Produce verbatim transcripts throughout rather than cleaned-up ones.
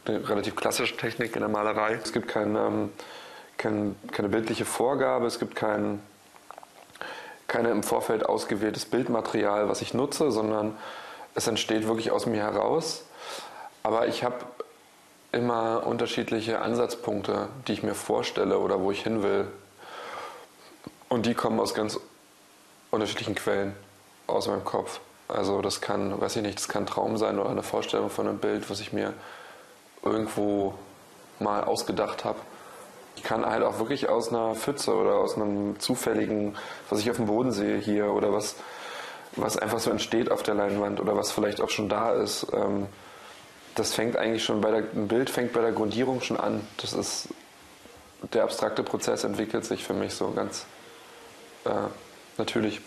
eine relativ klassische Technik in der Malerei. Es gibt kein, ähm, kein, keine bildliche Vorgabe, es gibt kein, keine im Vorfeld ausgewähltes Bildmaterial, was ich nutze, sondern es entsteht wirklich aus mir heraus. Aber ich habe immer unterschiedliche Ansatzpunkte, die ich mir vorstelle oder wo ich hin will. Und die kommen aus ganz unterschiedlichen Quellen aus meinem Kopf. Also das kann, weiß ich nicht, das kann ein Traum sein oder eine Vorstellung von einem Bild, was ich mir irgendwo mal ausgedacht habe. Ich kann halt auch wirklich aus einer Pfütze oder aus einem zufälligen, was ich auf dem Boden sehe hier oder was, was einfach so entsteht auf der Leinwand oder was vielleicht auch schon da ist. Das fängt eigentlich schon bei der, ein Bild fängt bei der Grundierung schon an. Das ist, der abstrakte Prozess entwickelt sich für mich so ganz äh, natürlich.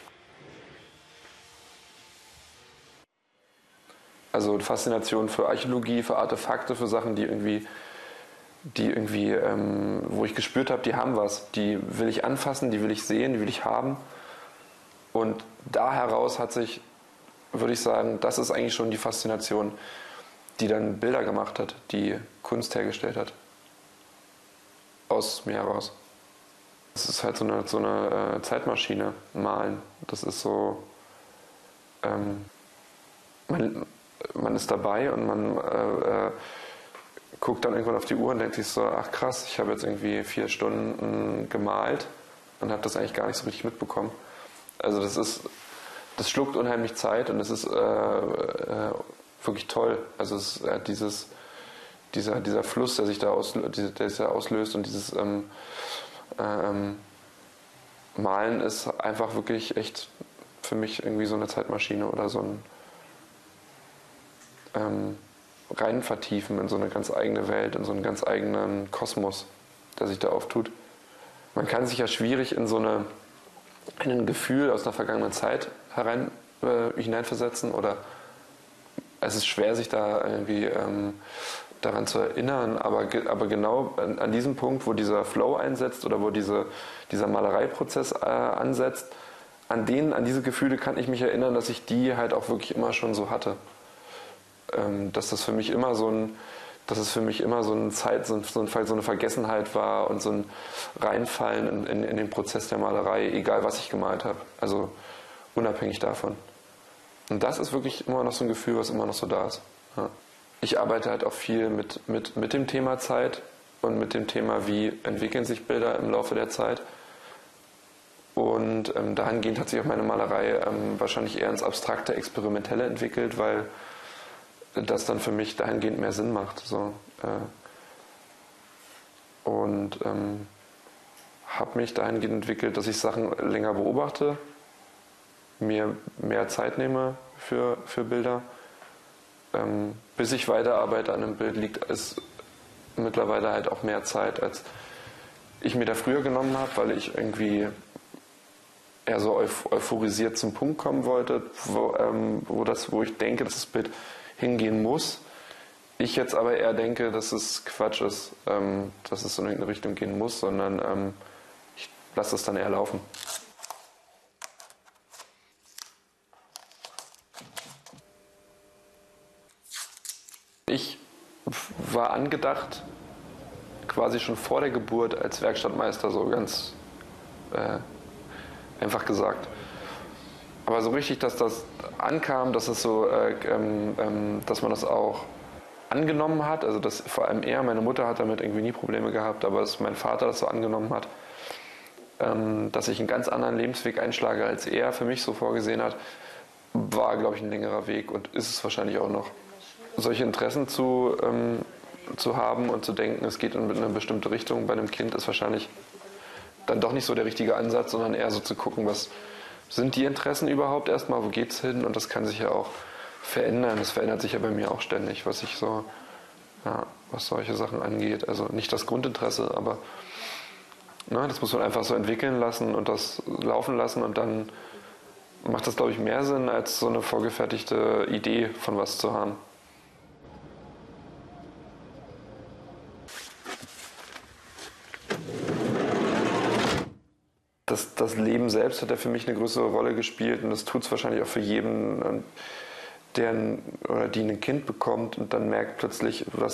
Also Faszination für Archäologie, für Artefakte, für Sachen, die irgendwie, die irgendwie, ähm, wo ich gespürt habe, die haben was. Die will ich anfassen, die will ich sehen, die will ich haben. Und da heraus hat sich, würde ich sagen, das ist eigentlich schon die Faszination, die dann Bilder gemacht hat, die Kunst hergestellt hat. Aus mir heraus. Es ist halt so eine, so eine äh, Zeitmaschine, malen. Das ist so, ähm, man, man ist dabei und man äh, äh, guckt dann irgendwann auf die Uhr und denkt sich so, ach krass, ich habe jetzt irgendwie vier Stunden gemalt und habe das eigentlich gar nicht so richtig mitbekommen. Also das ist, das schluckt unheimlich Zeit und es ist äh, äh, wirklich toll. Also es ist äh, dieses, dieser, dieser Fluss, der sich da auslöst, der sich da auslöst und dieses ähm, ähm, Malen ist einfach wirklich echt für mich irgendwie so eine Zeitmaschine oder so ein ähm, rein vertiefen in so eine ganz eigene Welt, in so einen ganz eigenen Kosmos, der sich da auftut. Man kann sich ja schwierig in so eine, in ein Gefühl aus einer vergangenen Zeit herein, äh, hineinversetzen oder es ist schwer, sich da irgendwie ähm, daran zu erinnern, aber, aber genau an, an diesem Punkt, wo dieser Flow einsetzt oder wo diese, dieser Malereiprozess äh, ansetzt, an, den, an diese Gefühle kann ich mich erinnern, dass ich die halt auch wirklich immer schon so hatte. Ähm, dass das für mich immer so ein, dass es für mich immer so ein Zeit, so, ein, so, ein, so eine Vergessenheit war und so ein Reinfallen in, in, in den Prozess der Malerei, egal was ich gemalt habe. Also unabhängig davon. Und das ist wirklich immer noch so ein Gefühl, was immer noch so da ist. Ja. Ich arbeite halt auch viel mit, mit, mit dem Thema Zeit und mit dem Thema, wie entwickeln sich Bilder im Laufe der Zeit. Und ähm, dahingehend hat sich auch meine Malerei ähm, wahrscheinlich eher ins abstrakte, experimentelle entwickelt, weil das dann für mich dahingehend mehr Sinn macht. So, äh, und ähm, habe mich dahingehend entwickelt, dass ich Sachen länger beobachte, mir mehr Zeit nehme für, für Bilder. Ähm, bis ich weiterarbeite an einem Bild, liegt es mittlerweile halt auch mehr Zeit, als ich mir da früher genommen habe, weil ich irgendwie eher so euphorisiert zum Punkt kommen wollte, wo, ähm, wo, das, wo ich denke, dass das Bild hingehen muss. Ich jetzt aber eher denke, dass es Quatsch ist, ähm, dass es in irgendeine Richtung gehen muss, sondern ähm, ich lasse es dann eher laufen. Ich war angedacht, quasi schon vor der Geburt als Werkstattmeister, so ganz äh, einfach gesagt. Aber so richtig, dass das ankam, dass es so, äh, ähm, ähm, dass man das auch angenommen hat, also dass vor allem er, meine Mutter hat damit irgendwie nie Probleme gehabt, aber dass mein Vater das so angenommen hat, ähm, dass ich einen ganz anderen Lebensweg einschlage, als er für mich so vorgesehen hat, war, glaube ich, ein längerer Weg und ist es wahrscheinlich auch noch. Solche Interessen zu, ähm, zu haben und zu denken, es geht in eine bestimmte Richtung bei einem Kind, ist wahrscheinlich dann doch nicht so der richtige Ansatz, sondern eher so zu gucken, was sind die Interessen überhaupt erstmal, wo geht's hin? Und das kann sich ja auch verändern. Das verändert sich ja bei mir auch ständig, was ich so, ja, was solche Sachen angeht. Also nicht das Grundinteresse, aber na, das muss man einfach so entwickeln lassen und das laufen lassen und dann macht das, glaube ich, mehr Sinn, als so eine vorgefertigte Idee von was zu haben. Das, das Leben selbst hat ja für mich eine größere Rolle gespielt und das tut es wahrscheinlich auch für jeden, der ein, oder die ein Kind bekommt und dann merkt plötzlich, was